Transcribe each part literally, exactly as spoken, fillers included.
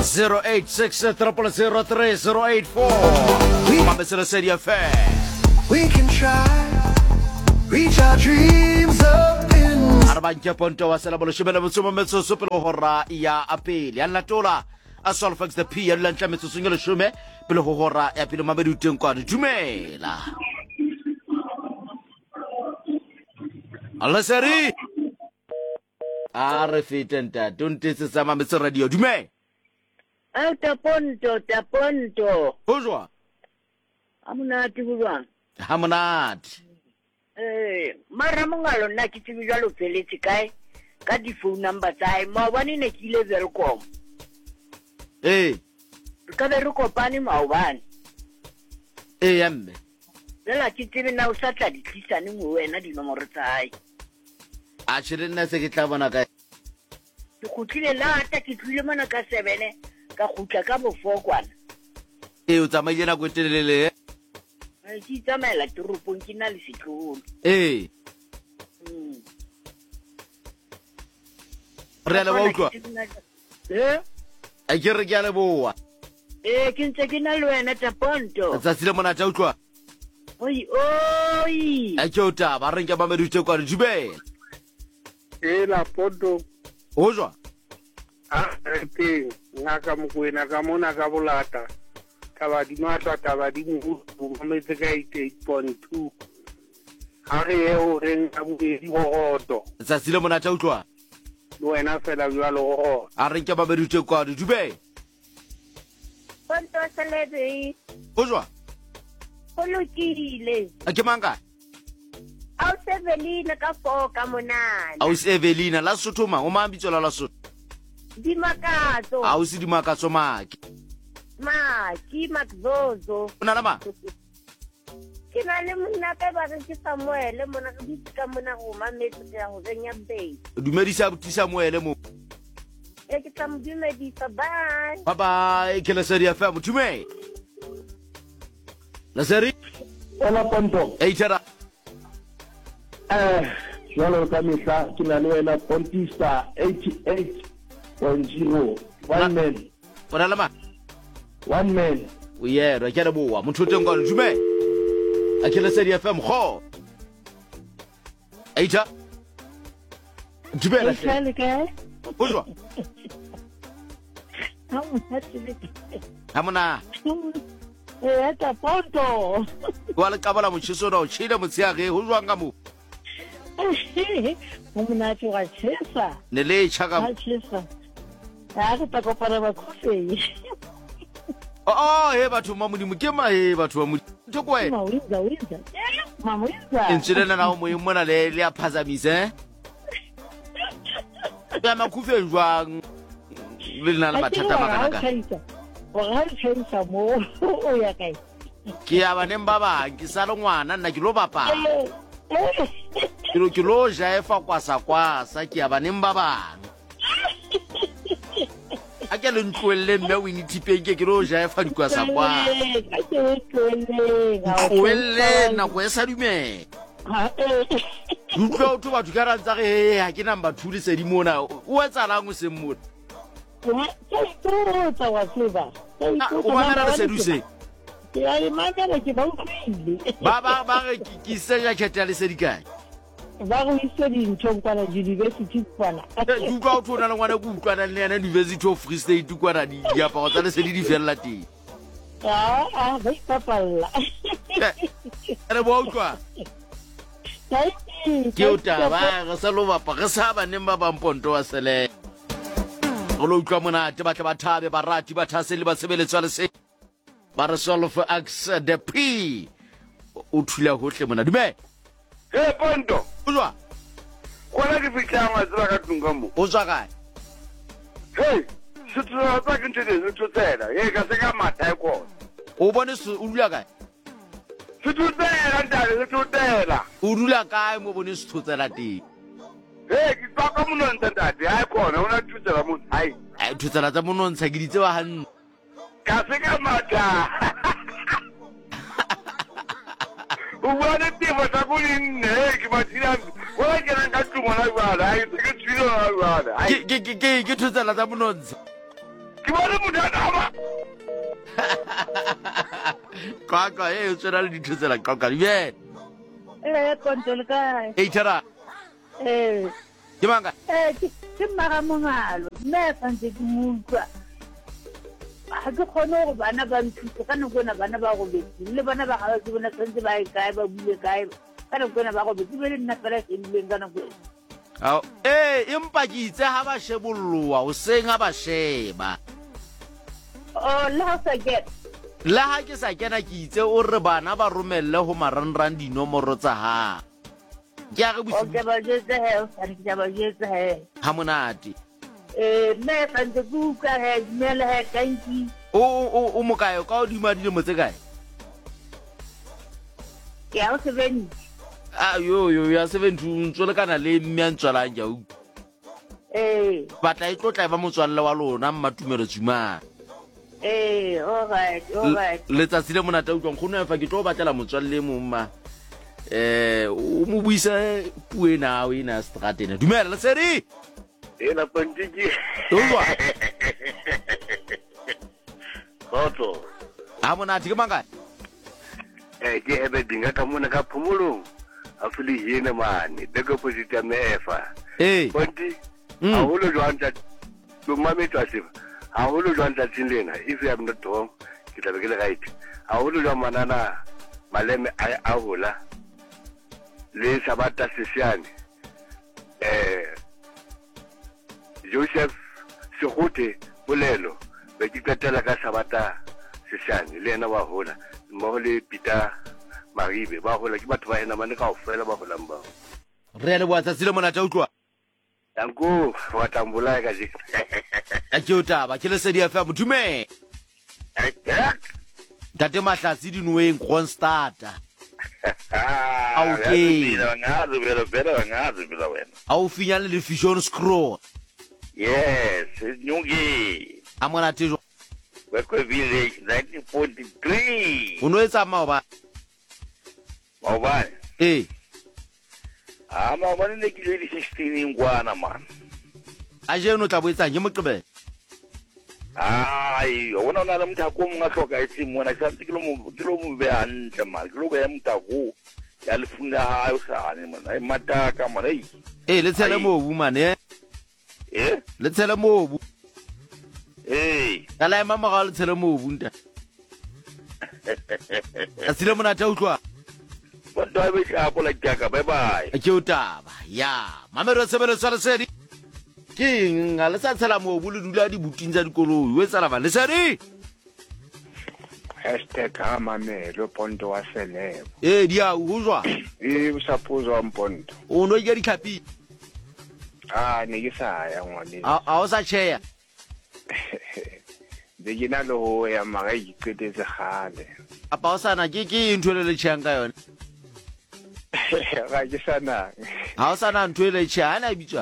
zero eight six triple zero three zero eight four. Mabesela City Affair. We can try, reach our dreams up in. Arabanya Ponto wasela bolo shibela mutsumo metso supelo hora ya apeli. Alla tola a solfax the P and lantla metso sungelo shume pelo hora ya pelo mabedu tenkwa dumela. Alla seri. Are fitenta don't tse sama metso radio dume. Ah, Taponto, Taponto. Bonjour. Amunati bulwang. Hamonat. Eh, mara mongalo nna ke tsebile lo feletse kae ka di phone number tsa ma bane ne ke ile welcome. Eh. Ka be re kopane maobane. Eh yambe. Lela ke tsebe na o sa tla di tlisane mo wena di nomoro tsa hae. A tshire nna se ke tla bona kae. Ke khutlile la ta ke tlile mana ka seven ka khutla ka bo four kwana. Eh o tsamaile na go telele. Eh ke tsamaela toropong ke na le setlolo. Eh. Mm. Re la boutwa. Eh? A ke re ke a le boa. Eh ke ntse ke na le wena Taponto. Tsa tsile mona tsa utlwa. Oi oi. A ke o ta ba renke ba medutse kwa dube. Eh la Ponto. O jwa. Ah, teng ngaka mokwena ka mona ka bolata ka ba di matla ka ba di mo mo metse ka eight point two ha re e o reng a bobedi go goto Tsa tsile mona tsa utlwa. le wena fela jwa le go A renke ba medutse kwa dube. Ponto selebe. O jwa. Go lokile. A ke manga. Au Sevelina ka fo ka monana. A o se Evelina la Sothoma o mambitso la la Sotho. Di makato. A o se di maka tsomaki. Ma, ki makzozo. O na la ma. Ke na le monna ka ba re ke Samuel mona ke ditse ka mona go mametse ya go renya mbei. Dumedisa botisa moele mo. E ke tla mo dumedisa bye. Bye bye ke la City Affair mothume. La seri. Hola Ponto. E tera. Eh, jwalo ka mehla ke na le wena Pontista eighty-eight point zero. One man. Bona la ma. One man. O ye re ke le boa motho teng kwa dume. A ke la City F M go. Eita. Dume la. Sale ka. Bonjour. Hamu hatile. Hamona. Eh, Taponto. Wa le kabala motshiso no tshile motsiage ho jwanga mo. Mona tlo ga tshesa. Ne le tshaka. Ha tshesa. Ha ke ta kopana ba khofe. Oh he batho ma modimo ke ma he batho ba modimo thoko wena. Ma winza winza. Ma winza. Intshilena na mo mona le le a phazamise. Ya makhufe jwang le na le mathata makana ka. O ga tshisa mo o ya kae. Ke ya baneng ba bang ke sa le ngwana nna ke lo bapa. Ke lo ke lo ja e fa kwa sa kwa sa ke ya baneng ba bang. A ke le ntloelle mme o initipeng ke ke lo ja e fa di kwa sa kwa. A ke tlole ga o le na go esa dume. ha eh. Utlwa o tlo batho ka rantsa ge ha ke namba two le sedi mona o etsa lang o se mona. Ke tlo tsa wa tseba. O bona re se duse. Ya imagine ke ba utlwile. Ba ba ba re ke se ja kheta le sedi kae. Ba go itse di ntho kwana university kwana. Ke utlwa o thona le ngwana go utlwana le yena University of Free State kwana di ya pa tsa le sedi di fella teng. Ah ah ba ipapalla. Re bo utlwa. Ke o taba re sa lo bapa re sa ba neng ba bang Ponto wa sele. Go lo utlwa mona te batla ba thabe ba rati ba thasele ba sebeletswa le se. Ba re solve ax the P. O thula hohle mona dume. Hey Ponto. O jwa. Kwana ke fitla ma tsela ka tunga mo. O jwa kae? Hey, se tsela tsa ke ntse se tsotsela. Ye ka se ka matha ko. O bone se o dula kae? Se tsotsela ntale se tsotsela. O dula kae mo bone se tsotsela teng? Hey, ke tsa ka monontsha ntate ha kona ona tsotsela mo. Hai. Ai tsotsela tsa monontsha ke ditse wa hanne. Ka se ka matha. O bona temo tsa go nne ke ba tsira. Wa ke nang ka tuma la bala. Ai se ke tsilo la bala. Ke ke ke ke tsotsela tsa monontsha. ke bona motanama Kaka e o tsena le dithusela kaka ye Eh, Ponto le kae? e tshara Eh, ke manga eh, ke ke mara mongalo. Mme fa ntse ke mutwa. Ha ke kgone go bana ba nthusa ka nako ena bana ba go betse. Le bana ba ga ke bona tsentse ba e kae ba bule kae. Ka nako ena ba go betse be le nna fela ke dileng ka nako ena. ao eh empa ke itse ha ba shebolloa o senga ba sheba Oh, le ha sa get. la ha ke sa kena ke itse o re bana ba romelle ho marangrang dinomoro tsa ha ke a re O bosibu ke ba jetse he, o sa ke ba jetse he. ha monate Eh, mme fa ntse ke utlwa he, dumela he kanki. o o o mokae ka o dima dilemo tse kae Ke a o se beni. a yo yo ya seventy ntso le kana le mme a ntswalang ja u Eh, batla e tlotla e ba motswalle wa lona mmatumelo tsumana eh, all right, all right. letsatsi le monate utlwang kgono fa ke tlo batlela motswalle momma eh o mo buisa puo ena o ina stratena dumela le seri e la pantiki Tolwa. Koto ha monate ke manga eh ke ebe dinga ka mona ka phomolong a fili yena mane daga posita mefa eh Ponti Mm. a holo jwang tsa lo mametwa se a holo jwang tsa tsilena if you have not home ke tla be ke le right a holo jwang manana maleme a a hola le sabata sesiane eh Joseph Segote bolelo be ke tlatela ka sabata sesiane le ena wa hola mo le Peter Maribe ba hola ke batho ba ena mane ka ofela ba holang ba re le bua tsatsi le monate utlwa Danko wa tambula ka je a ke o taba ke le sedi fa modume tate mahlatsi dinweng constata Okay. Ngazi vela vela ngazi vela wena. a o finya le lefision scroll Yes, nyungi. a monate jo Wekwe village nineteen forty-three. o no etsa maoba Mawabane. eh Ah, mawabane ne ke le sixteen ngwana man. a je no tla boetsang ke moqebele Ai, wona na mthako mga hloka itse mona ka ke lo mo ke lo mo be hantle man. Ke lo be mthako. Ya le funda hayo sane man. Ai mataka man ai. eh le tshele Ai. mobu mane Eh? le tshele mobu Eh. ka la mama ga le tshele mobu nta a tsile monate utlwa Bonto ba be shapo la jaka. Bye bye. a ke o taba ya mamero sebeletsa le sedi ke nga le sa tshela mobu le dula di buting tsa dikoloi o etsa laba le sedi hashtag hamamelo ponto wa selebo eh dia o jwa e usaphuzo wa mponto o no ke dikhapi ah ne ke sa ya ngwane a a o sa cheya de gina lo ya maga iketetse gale apa o sana ke ke ntho le le tshang ka yona ga ke sana ha o sana ntho le tshang ana bitswa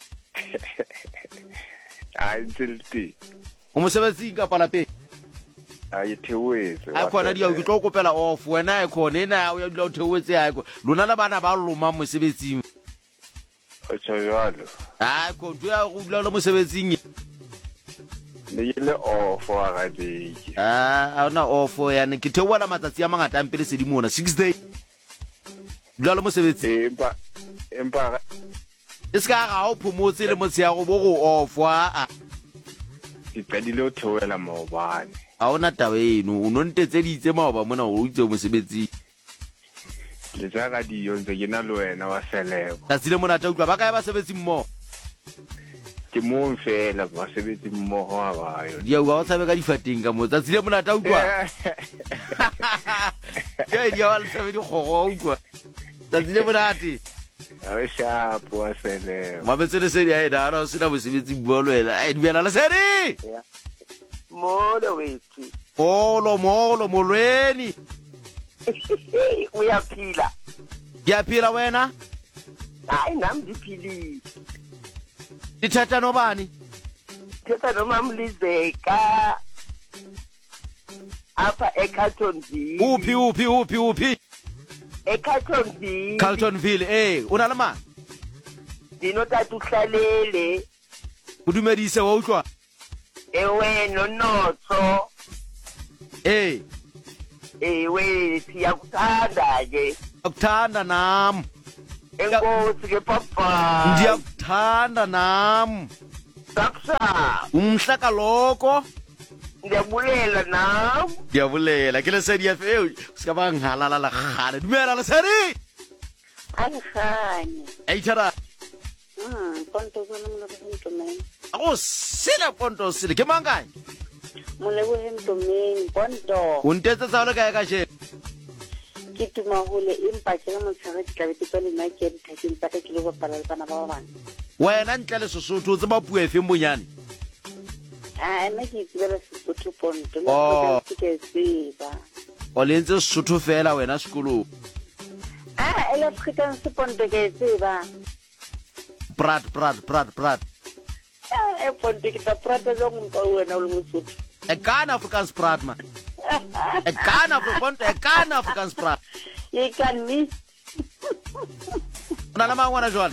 a ntsilti o mo sebetsi ka palape a ithewetse a khona dia o ke tlo kopela off wena e khona ena o ya dilo thewetse ya go lona la bana ba loma mo sebetsing o tsojalo a ko ntho ya go dilo mo sebetsing ne ile off wa ga diki a a ona off ya ne ke theola matsatsi a mangata ampele se di mona six day dilo mo sebetsing empa empa iska ga o phomotse le motse ya go bo go off a di pedile o theoela maobane a ona taba eno o no ntetse di itse maoba mona o itse mo sebetsing le tsaka di yo ntse ke na le wena wa selebo ka tsile mona ta utlwa ba ka ba sebetsi mmo ke mo fela ba sebetsi mmogo wa bayo dia wa tsabe ka difateng ka mo tsa tsile mona ta utlwa ke dia wa tsabe di gogo utlwa tsa tsile mona ati a sharp wa selebo ma betse le sedi a ida ra o sina mo sebetsi bolo ela ai diela le sedi Molo wethu. molo molo molweni Uyaphila. ngiyaphila wena Hayi nami ngiphilile. dithatha nobani Thetha noma Mlizeka. Apha eCarltonville. uphi uphi uphi uphi eCarltonville. Carltonville eh una le mang Dino tata uhlalele. o dumedise wa utlwa ewe nonotho Eh, ewe siyakuthanda ke akuthanda nam. enkosi ke papa Ndiyakuthanda nam. saksa Umhla kaloko. ndiyabulela nam Ndiyabulela ke lesedi F M. Ska ba nghalala la gale. Dumela lesedi. Angikhanye. Eitara. Mm, ponto bona mona go ntomeng. Ako sina ponto sile ke mangai. Mole go ntomeng ponto. O ntetse tsa le kae ka she? Ke tuma hole empa ke mo tshware ke tlabe ke tsole nna ke dithatsing tsa ka ke le go pala le bana ba bana. Wena ntle le Sesotho tse ba puo efe mbonyane? Ah, nna ke tsela Sesotho ponto. Oh. Ke ke tseba. O lentse Sesotho fela wena sekolong. Ah, ele Afrikaans ponto ke tseba. Prat prat prat prat. Ah, e ponto ke tla prata lo mpa wena o le Mosotho. E kana Afrikaans praat man. E kana Afrikaans, e kana Afrikaans praat. Ye kan mi. Ona la mangwana jwale.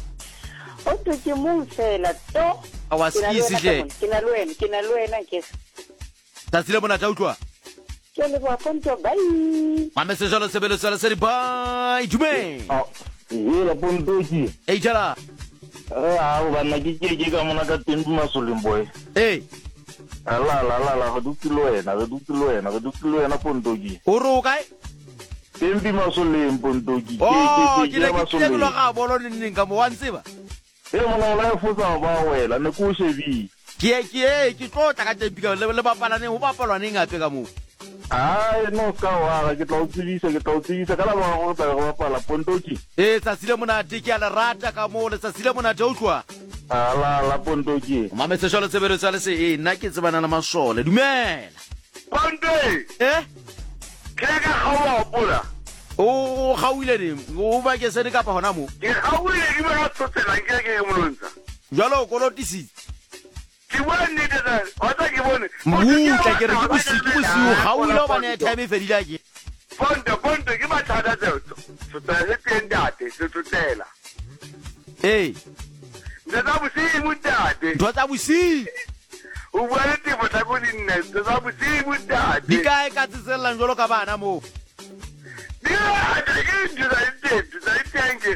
O to ke mo fela to. Awasisi je. Ke na lwena, ke na lwena ke. Tatsile mona tla utlwa. Ke le ba ponto bye. Ma message le sebele sele sele bye. Dume. Ah, ye la pontoki. E jala. Eh, ah, ba na ke ke ke ka mona ka tembu masoleng boy. Eh, Ala la la la go dutlo wena, go dutlo wena, go dutlo wena pontoki. o ro kae? Tembi masoleng pontoki. Oh, ke ne ke tle go ga bolo neng ka mo wa ntseba. Eh, mona la fosa ba wela, ne ko shebi. Ke ke ke tlotla ka tempi ka le le bapala ne ho bapalwa neng ape ka mo. Ai, no ka wa, ke tla utsibisa, ke tla utsibisa ka la ba go tla go bapala pontoki. Eh, tsatsile mona te ke a le rata ka mo le tsatsile mona te utlwa. Ala la pontoki. Ma message le sebele sele se e nna ke tsebana le masole. Dumela. Ponte Eh? ke ka gawa pola O gauile ne o ba ke sene ka pa hona mo. ke gawile ke ba tsotsela ke ke molontsha Jalo o kolotisi. ke bone ke da o tla ke bone Mutla ke re ke bosi ke bosi o gauile o bana time e fedile ke. Ponte ponte ke ba thata tseo tsotsela le tendate se tsotsela Eh, nda tsa bosi mutate ntho tsa bosi. o bua le temo tsa go dinne tsa bosi mutate Di kae ka tseselang jolo ka bana mo. di ga ke ndira ntete tsa itenge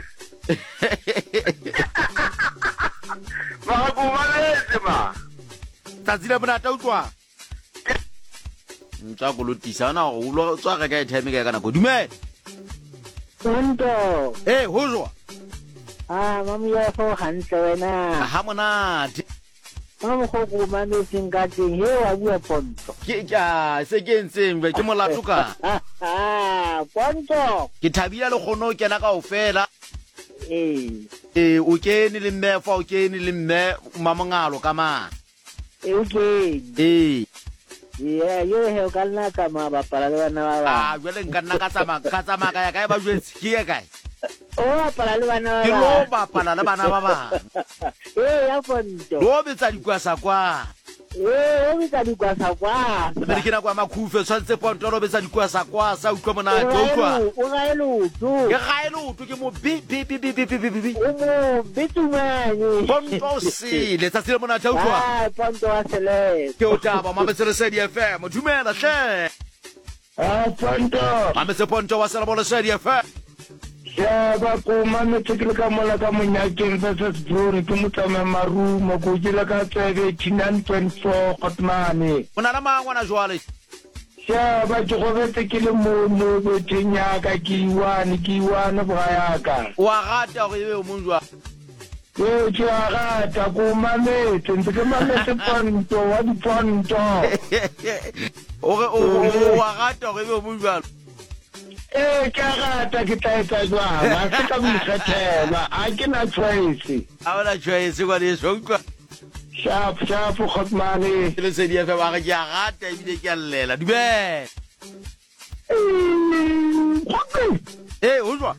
ba go maletse ma Tsatsile mona ta utlwa. Ntsa go lotisa na go lo tswa ka ka time ka kana go dumela. Ponto. Eh, ho jwa. Ah, mami ya go hantle wena. Ha mona Mama go go mame singa teng he wa bua ponto. ke ka se ke ntseng be ke molato ka. Ah, ponto. Ke thabile le gono kena ka ofela. Eh, Eh, o kene le mme fa o kene le mme mamangalo ka ma. e okay. Eh, Yeah, yo he ka nna ka ma ba pala le bana ba ba. ah jwale nka nna ka tsama ka tsama ka ya kae ba jwetse ke ye kae. O ba pala le bana ba. Ke lo ba pala le bana ba ba. Eh, ya ponto. Lo betsa dikwasa kwa. Eh, o bitsa di kwa sa kwa. Mme ke na kwa makhufe tshwantse ponto lo betsa dikwasa kwa sa utlwa mona ke utlwa. O ga e lutu. Ke ga ile o ke mo bi bi bi bi bi bi bi bi. O mo bitumane. Ponto si le tsa sile mona ta utlwa. Ah, ponto wa sele. Ke o taba mama se se di F M dumela hle. Ah, ponto. Mama se ponto wa sala bola se di F M. Ya ba ko mame tsekele ka mola ka monyakeng sa sa sbrone ke motsama marumo go dila ka tsebe eighty-nine point four Kotmane. Ona la mangwana jwale. Ya ba ke go betse ke le mo mo go tsenya ka ke one ke one bra ya ka. Wa gata go ebe o monjwa. Yo ke a rata ko mame tsentse ke mame se ponto wa di ponto. O re o wa gata go ebe o monjwa. Eh ke a rata ke tla etsa jwang a se ka boikgethela a ke na choice. A ona choice kwa le shokwa. Sharp sharp Kotmane. Le se di F M wa ga ya gata ebile ke a llela dumela. Eh, o jwa.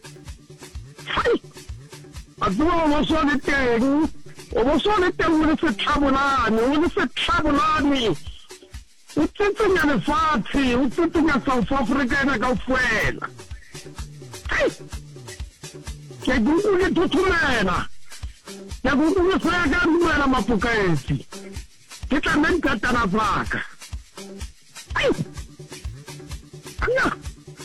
A tloga mo so le teng o bo so le teng mo se tlhabolane o le se tlhabolane o tsetsenya lefatshe o tsetsenya South Africa ena ka fuela ke gugule tutumela ke gugule feka dumela mapokaetsi ke tla nna nka tana faka ai anga